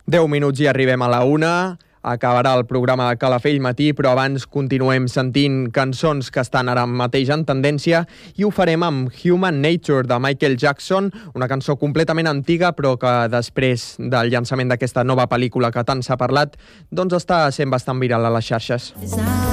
10 minuts i arribem a la 1. Acabarà el programa de Calafell Matí, però abans continuem sentint cançons que estan ara mateix en tendència i ho farem amb Human Nature de Michael Jackson, una cançó completament antiga però que després del llançament d'aquesta nova pel·lícula que tant s'ha parlat, doncs està sent bastant viral a les xarxes.